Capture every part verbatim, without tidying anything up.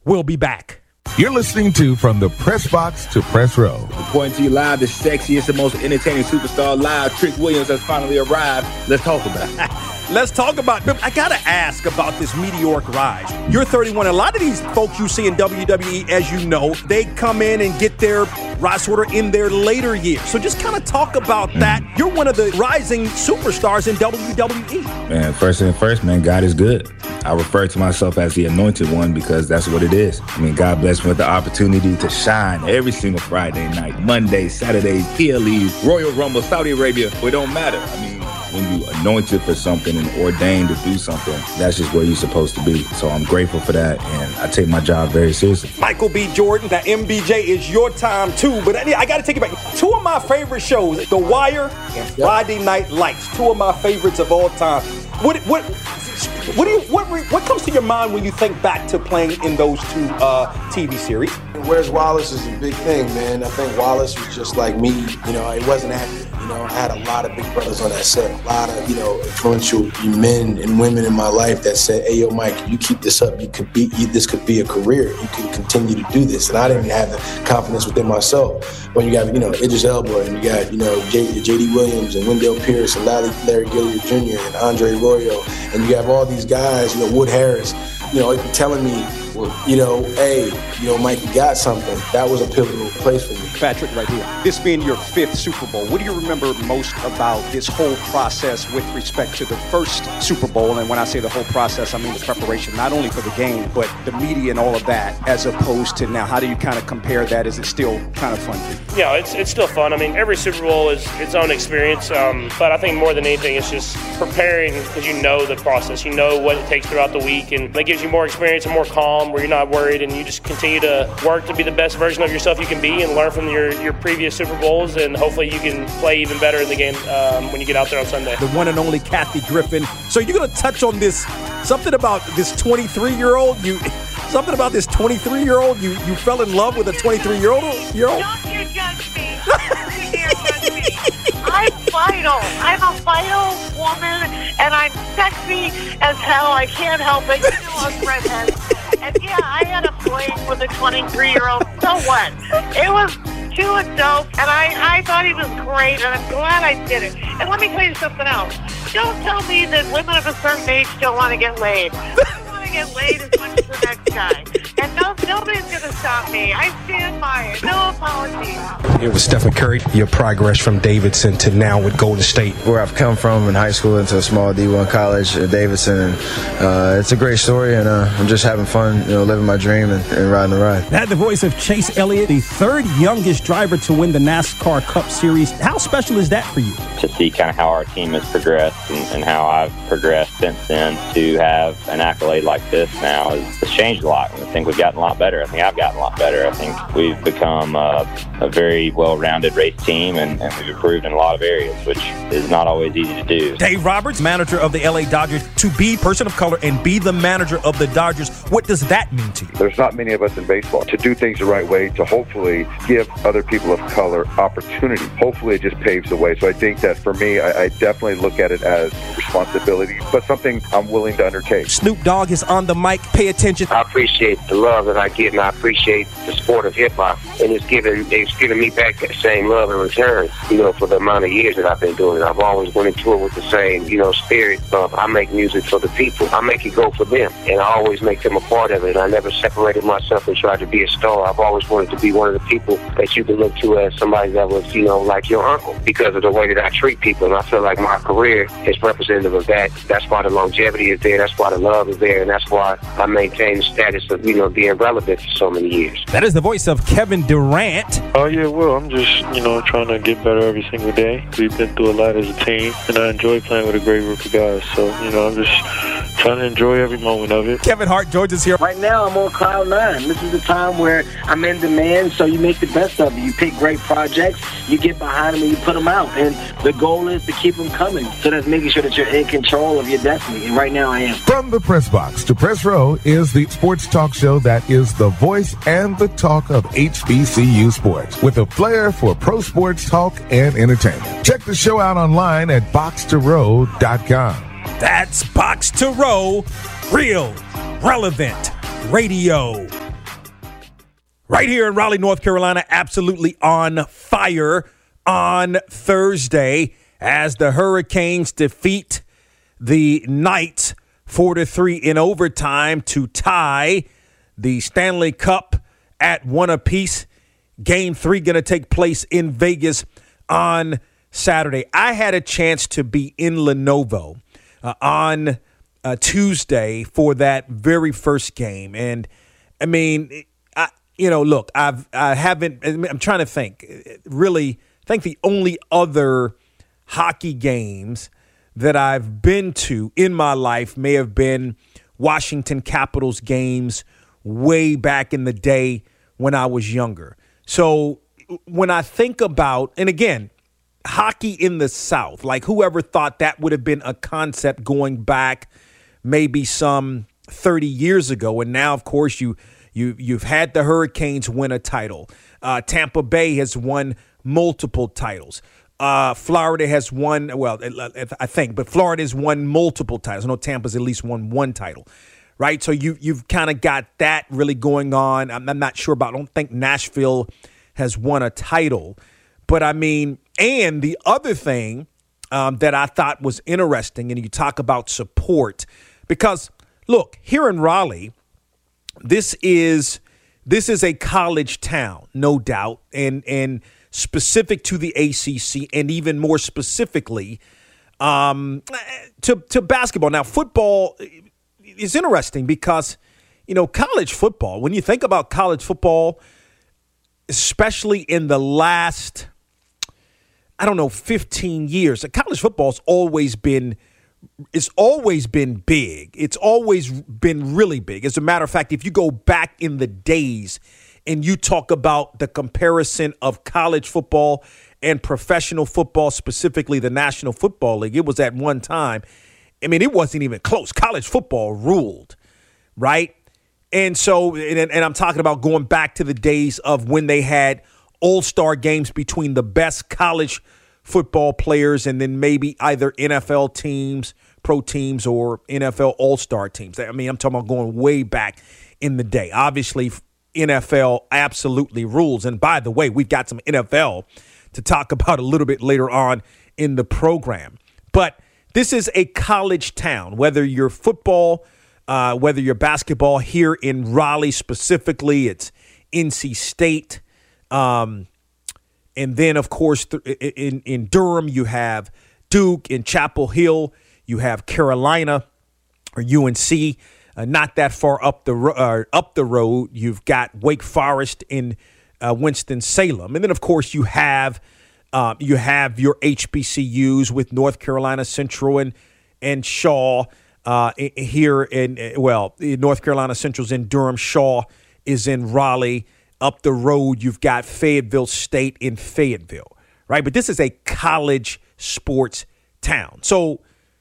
We'll be back. You're listening to From the Press Box to Press Row. Reporting to you live, the sexiest and most entertaining superstar live, Trick Williams, has finally arrived. Let's talk about it. Let's talk about it. I got to ask about this meteoric rise. You're thirty-one. A lot of these folks you see in W W E, as you know, they come in and get their rise sort of in their later years. So just kind of talk about mm. that. You're one of the rising superstars in W W E. Man, first and first, man, God is good. I refer to myself as the anointed one because that's what it is. I mean, God bless me with the opportunity to shine every single Friday night, Monday, Saturdays, P L Es, Royal Rumble, Saudi Arabia. It don't matter. I mean, when you anointed for something and ordained to do something, that's just where you're supposed to be. So I'm grateful for that, and I take my job very seriously. Michael B. Jordan, now M B J is your time too, but I, I got to take it back. Two of my favorite shows, The Wire and yep. Friday Night Lights, two of my favorites of all time. What what what do you what what comes to your mind when you think back to playing in those two uh, T V series? Where's Wallace is a big thing, man. I think Wallace was just like me. You know, it wasn't active. You know, I had a lot of big brothers on that set, a lot of, you know, influential men and women in my life that said, hey, yo, Mike, if you keep this up, you could be, you, this could be a career. You can continue to do this. And I didn't have the confidence within myself. When you got, you know, Idris Elba, and you got, you know, J D Williams and Wendell Pierce and Larry, Larry Gilliard Junior and Andre Royo, and you have all these guys, you know, Wood Harris, you know, telling me, you know, hey, you know, Mike, you got something. That was a pivotal place for me. Patrick, right here. This being your fifth Super Bowl, what do you remember most about this whole process with respect to the first Super Bowl? And when I say the whole process, I mean the preparation, not only for the game, but the media and all of that, as opposed to now. How do you kind of compare that? Is it still kind of fun for you? Yeah, it's it's still fun. I mean, every Super Bowl is its own experience, um, but I think more than anything, it's just preparing because you know the process. You know what it takes throughout the week, and that gives you more experience and more calm, where you're not worried, and you just continue to work to be the best version of yourself you can be and learn from your, your previous Super Bowls, and hopefully you can play even better in the game um, when you get out there on Sunday. The one and only Kathy Griffin. So you're going to touch on this, something about this twenty-three-year-old, you, something about this twenty-three-year-old, you, you fell in love with a twenty-three-year-old? Year old? Don't you judge me. Don't you dare judge me. I'm vital. I'm a vital woman, and I'm sexy as hell. I can't help it. You know I'm redhead. And yeah, I had a fling with a twenty-three-year-old. So what? It was cute and dope, and I, I thought he was great, and I'm glad I did it. And let me tell you something else. Don't tell me that women of a certain age don't want to get laid. I want to get laid as much as the next guy. And no, nobody's going to stop me. I stand by it. No apologies. It was Stephen Curry, your progress from Davidson to now with Golden State. Where I've come from in high school into a small D one college at Davidson. And uh, it's a great story, and uh, I'm just having fun, you know, living my dream and, and riding the ride. That the voice of Chase Elliott, the third youngest driver to win the NASCAR Cup Series. How special is that for you? To see kind of how our team has progressed and, and how I've progressed since then, to have an accolade like this now has changed a lot. I think we've gotten a lot better. I think I've gotten a lot better. I think we've become a, a very well-rounded race team, and, and we've improved in a lot of areas, which is not always easy to do. Dave Roberts, manager of the L A Dodgers, to be a person of color and be the manager of the Dodgers, what does that mean to you? There's not many of us in baseball. To do things the right way, to hopefully give other people of color opportunity, hopefully it just paves the way. So I think that for me, I, I definitely look at it as responsibility, but something I'm willing to undertake. Snoop Dogg is on the mic. Pay attention. I appreciate the love that I get, and I appreciate the sport of hip-hop, and it's giving, it's giving me back that same love in return, you know, for the amount of years that I've been doing it. I've always went into it with the same, you know, spirit of I make music for the people. I make it go for them, and I always make them a part of it. And I never separated myself and tried to be a star. I've always wanted to be one of the people that you can look to as somebody that was, you know, like your uncle, because of the way that I treat people. And I feel like my career is representative of that. That's why the longevity is there. That's why the love is there. And that's why I maintain the status of, you know, being relevant for so many years. That is the voice of Kevin Durant. Oh, yeah, well, I'm just, you know, trying to get better every single day. We've been through a lot as a team, and I enjoy playing with a great group of guys. So, you know, I'm just trying to enjoy every moment of it. Kevin Hart, George is here. Right now, I'm on cloud nine. This is the time where I'm in demand, so you make the best of it. You pick great projects, you get behind them, and you put them out. And the goal is to keep them coming. So that's making sure that you're in control of your destiny. And right now, I am. From the Press Box to Press Row is the sports talk show that is the voice and the talk of H B C U sports, with a flair for pro sports talk and entertainment. Check the show out online at box to row dot com. That's Box to Row, real, relevant radio. Right here in Raleigh, North Carolina, absolutely on fire on Thursday as the Hurricanes defeat the Knights four to three in overtime to tie the Stanley Cup at one apiece. Game three going to take place in Vegas on Saturday. I had a chance to be in Lenovo uh, on uh, Tuesday for that very first game. And, I mean, I, you know, look, I've, I haven't – I'm trying to think. Really, I think the only other hockey games that I've been to in my life may have been Washington Capitals games way back in the day when I was younger. So when I think about – and, again – hockey in the South, like whoever thought that would have been a concept going back maybe some thirty years ago. And now, of course, you, you, you've had the Hurricanes win a title. Uh, Tampa Bay has won multiple titles. Uh, Florida has won, well, I think, but Florida has won multiple titles. I know Tampa's at least won one title, right? So you, you've kind of got that really going on. I'm, I'm not sure about, I don't think Nashville has won a title. But, I mean, and the other thing um, that I thought was interesting, and you talk about support, because, look, here in Raleigh, this is this is a college town, no doubt, and and specific to the A C C, and even more specifically um, to, to basketball. Now, football is interesting because, you know, college football, when you think about college football, especially in the last – I don't know, fifteen years. College football's always been, it's always been big. It's always been really big. As a matter of fact, if you go back in the days and you talk about the comparison of college football and professional football, specifically the National Football League, it was at one time, I mean, it wasn't even close. College football ruled, right? And so, and, and I'm talking about going back to the days of when they had all-star games between the best college football players and then maybe either N F L teams, pro teams, or N F L all-star teams. I mean, I'm talking about going way back in the day. Obviously, N F L absolutely rules. And by the way, we've got some N F L to talk about a little bit later on in the program. But this is a college town, whether you're football, uh, whether you're basketball. Here in Raleigh specifically, it's N C State. Um, and then, of course, th- in, in Durham, you have Duke. In Chapel Hill, you have Carolina or U N C. Uh, not that far up the ro- uh, up the road, you've got Wake Forest in uh, Winston-Salem. And then, of course, you have uh, you have your H B C Us with North Carolina Central and, and Shaw uh, here in, well, North Carolina Central's in Durham. Shaw is in Raleigh. Up the road, you've got Fayetteville State in Fayetteville, right? But this is a college sports town. So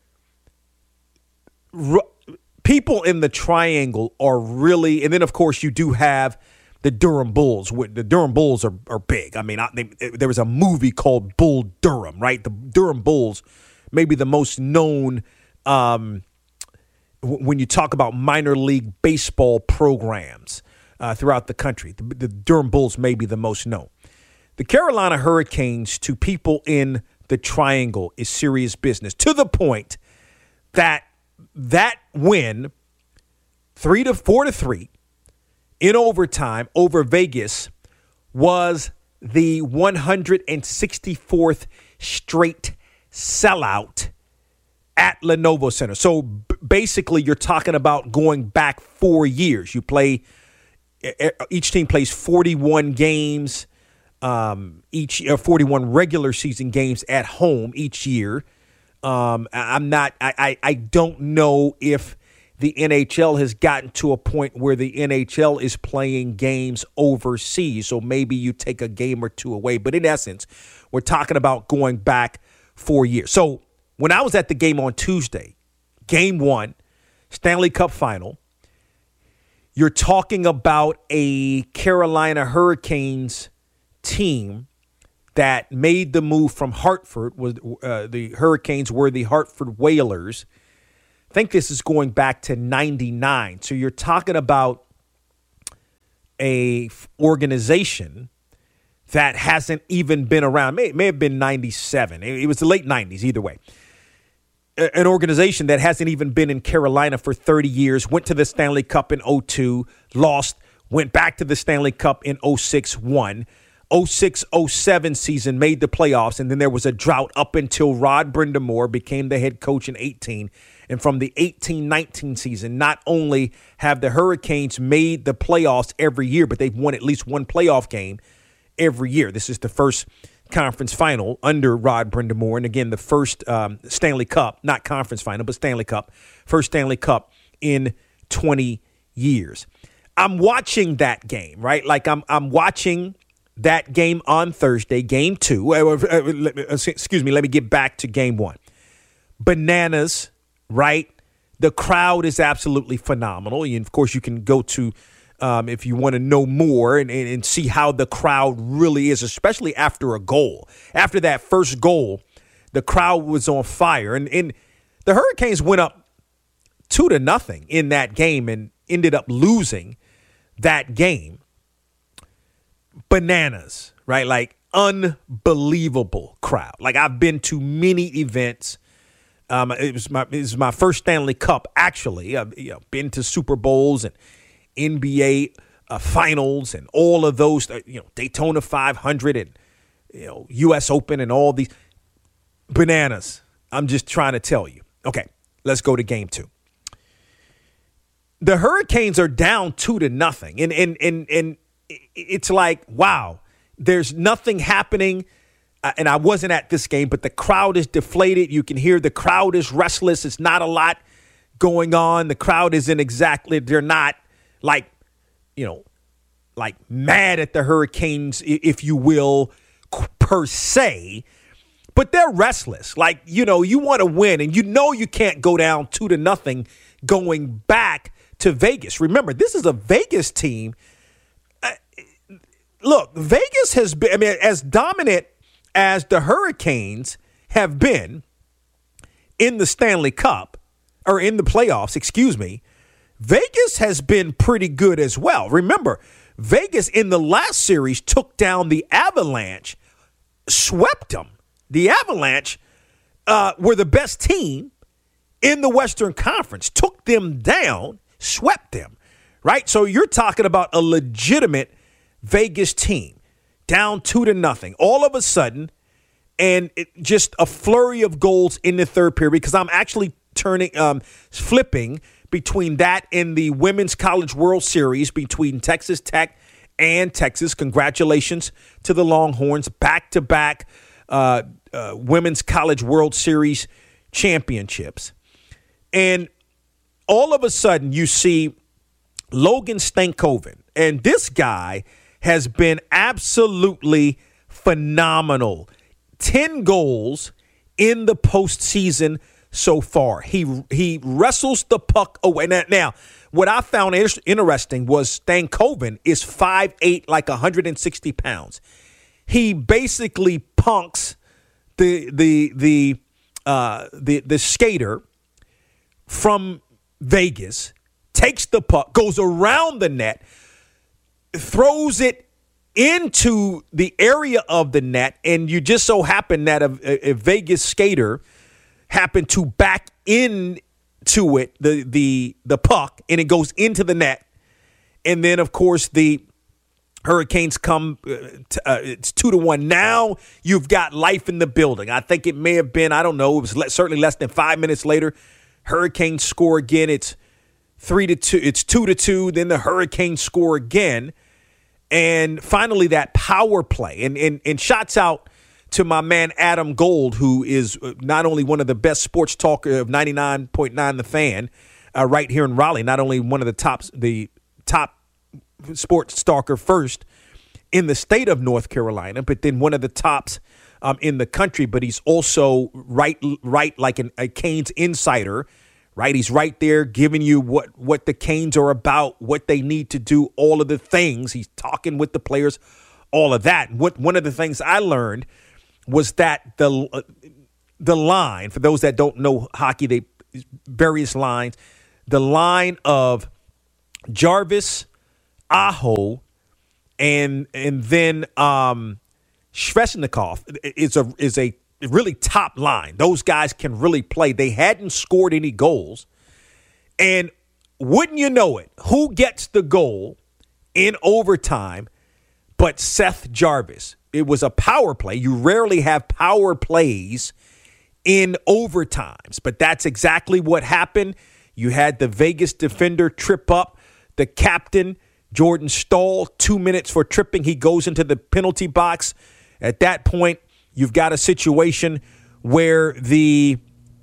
r- people in the Triangle are really, and then, of course, you do have the Durham Bulls. The Durham Bulls are, are big. I mean, I, they, there was a movie called Bull Durham, right? The Durham Bulls may be the most known um, w- when you talk about minor league baseball programs. Uh, throughout the country. The, the Durham Bulls may be the most known. The Carolina Hurricanes, to people in the Triangle, is serious business, to the point that that win, three to four to three, in overtime over Vegas, was the one hundred sixty-fourth straight sellout at Lenovo Center. So b- basically, you're talking about going back four years. You play. Each team plays forty-one games, um, each uh, forty-one regular season games at home each year. Um, I'm not. I, I I don't know if the N H L has gotten to a point where the N H L is playing games overseas. So maybe you take a game or two away. But in essence, we're talking about going back four years. So when I was at the game on Tuesday, game one, Stanley Cup final. You're talking about a Carolina Hurricanes team that made the move from Hartford. Was uh, the Hurricanes were the Hartford Whalers. I think this is going back to ninety-nine. So you're talking about a f- organization that hasn't even been around. May, may have been ninety-seven. It, it was the late nineties, either way. A, an organization that hasn't even been in Carolina for thirty years, went to the Stanley Cup in oh two, lost, went back to the Stanley Cup in oh six, won. oh six oh seven season made the playoffs, and then there was a drought up until Rod Brindamore became the head coach in eighteen. And from the eighteen nineteen season, not only have the Hurricanes made the playoffs every year, but they've won at least one playoff game every year. This is the first conference final under Rod Brindamore. And again, the first um, Stanley Cup, not conference final, but Stanley Cup, first Stanley Cup in twenty years. I'm watching that game, right? Like I'm I'm watching that game on Thursday, game two. Excuse me, let me get back to game one. Bananas. Right? The crowd is absolutely phenomenal. And of course, you can go to, um, if you want to know more and, and, and see how the crowd really is, especially after a goal. After that first goal, the crowd was on fire. And, and the Hurricanes went up two to nothing in that game and ended up losing that game. Bananas, right? Like unbelievable crowd. Like I've been to many events. Um, it was my it was my first Stanley Cup, actually. I've you know, been to Super Bowls and N B A uh, finals and all of those, uh, you know, Daytona five hundred and, you know, U S Open and all these. Bananas. I'm just trying to tell you. Okay, let's go to game two. The Hurricanes are down two to nothing. And, and, and, and it's like, wow, there's nothing happening. Uh, and I wasn't at this game, but the crowd is deflated. You can hear the crowd is restless. It's not a lot going on. The crowd isn't exactly, they're not like, you know, like mad at the Hurricanes, if you will, per se, but they're restless. Like, you know, you want to win and you know you can't go down two to nothing going back to Vegas. Remember, this is a Vegas team. Uh, look, Vegas has been, I mean, as dominant as the Hurricanes have been in the Stanley Cup, or in the playoffs, excuse me, Vegas has been pretty good as well. Remember, Vegas in the last series took down the Avalanche, swept them. The Avalanche uh, were the best team in the Western Conference, took them down, swept them, right? So you're talking about a legitimate Vegas team. Down two to nothing. All of a sudden, and it, just a flurry of goals in the third period, because I'm actually turning, um, flipping between that and the Women's College World Series between Texas Tech and Texas. Congratulations to the Longhorns. Back-to-back uh, uh, Women's College World Series championships. And all of a sudden, you see Logan Stankoven. And this guy has been absolutely phenomenal. ten goals in the postseason so far. He he wrestles the puck away. Now, now what I found interesting was Stankoven is five eight, like one hundred sixty pounds. He basically punks the the the uh, the the skater from Vegas, takes the puck, goes around the net, throws it into the area of the net, and you just so happen that a, a Vegas skater happened to back into it, the the the puck, and it goes into the net. And then, of course, the Hurricanes come, uh, to, uh, it's two to one. Now you've got life in the building. I think it may have been, I don't know, it was le- certainly less than five minutes later. Hurricanes score again. It's three to two. It's two to two. Then the Hurricanes score again. And finally, that power play. And, and, and shots out to my man Adam Gold, who is not only one of the best sports talker of ninety-nine point nine The Fan uh, right here in Raleigh, not only one of the top, the top sports talker first in the state of North Carolina, but then one of the tops um, in the country. But he's also right, right like an, a Canes insider, right? He's right there giving you what, what the Canes are about, what they need to do, all of the things. He's talking with the players, all of that. What one of the things I learned was that the uh, the line, for those that don't know hockey, they various lines, the line of Jarvis, Aho, and and then um, Svechnikov is a is a really top line. Those guys can really play. They hadn't scored any goals, and wouldn't you know it, who gets the goal in overtime but Seth Jarvis? It was a power play. You rarely have power plays in overtimes, but that's exactly what happened. You had the Vegas defender trip up the captain, Jordan Staal, two minutes for tripping. He goes into the penalty box. At that point, you've got a situation where the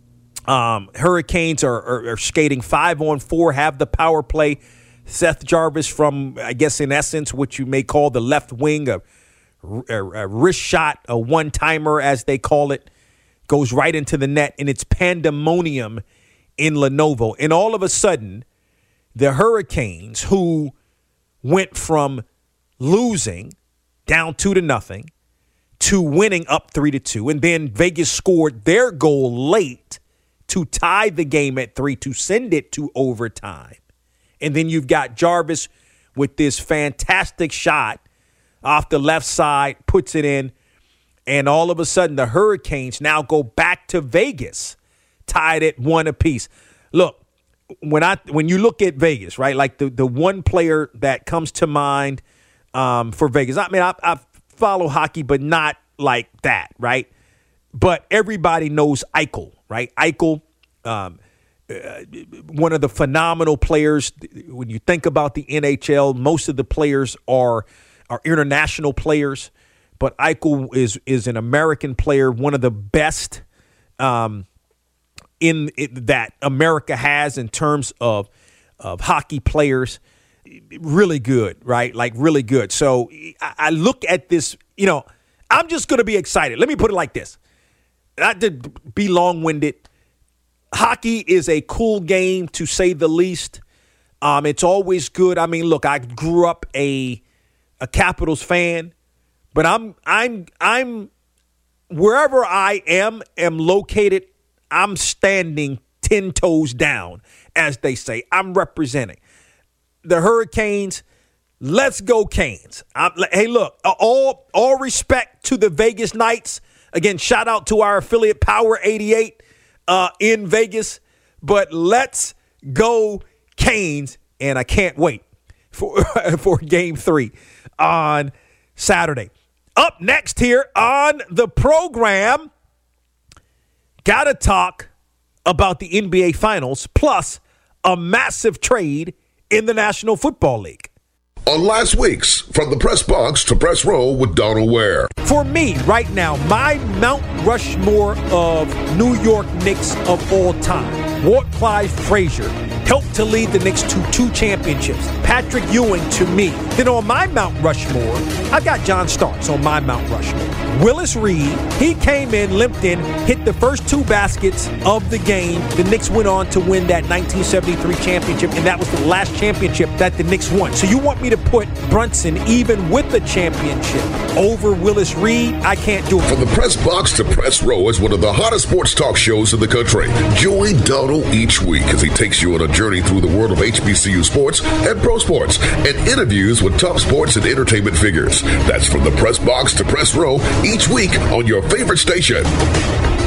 um, Hurricanes are, are, are skating five on four, have the power play. Seth Jarvis from, I guess, in essence, what you may call the left wing, a, a, a wrist shot, a one-timer, as they call it, goes right into the net, and it's pandemonium in Lenovo. And all of a sudden, the Hurricanes, who went from losing down two to nothing to winning up three to two, and then Vegas scored their goal late to tie the game at three to send it to overtime. And then you've got Jarvis with this fantastic shot off the left side, puts it in, and all of a sudden the Hurricanes now go back to Vegas, tied at one apiece. Look, when I when you look at Vegas, right, like the, the one player that comes to mind um, for Vegas, I mean, I, I follow hockey, but not like that, right? But everybody knows Eichel, right? Eichel, um, uh, one of the phenomenal players. When you think about the N H L, most of the players are are international players, but Eichel is is an American player, one of the best um, in it, that America has in terms of of hockey players. Really good, right? Like really good. So I, I look at this, you know, I'm just going to be excited. Let me put it like this. Not to be long-winded. Hockey is a cool game, to say the least. Um, it's always good. I mean, look, I grew up a a Capitals fan, but I'm I'm I'm wherever I am am located, I'm standing ten toes down, as they say. I'm representing the Hurricanes. Let's go Canes. I'm, hey, look, all all respect to the Vegas Knights. Again, shout out to our affiliate Power eighty-eight uh, in Vegas. But let's go Canes, and I can't wait for for Game three on Saturday. Up next here on the program, got to talk about the N B A Finals, plus a massive trade in the National Football League. On last week's From the Press Box to Press Row with Donald Ware. For me, right now, my Mount Rushmore of New York Knicks of all time, Walt Clyde Frazier helped to lead the Knicks to two championships. Patrick Ewing to me. Then on my Mount Rushmore, I've got John Starks on my Mount Rushmore. Willis Reed, he came in, limped in, hit the first two baskets of the game. The Knicks went on to win that nineteen seventy-three championship, and that was the last championship that the Knicks won. So you want me to put Brunson, even with the championship, over Willis Reed? I can't do it. From the Press Box to Press Row is one of the hottest sports talk shows in the country. Join Donald each week as he takes you on a journey through the world of H B C U sports and pro sports, and interviews with top sports and entertainment figures. That's From the Press Box to Press Row, each week on your favorite station.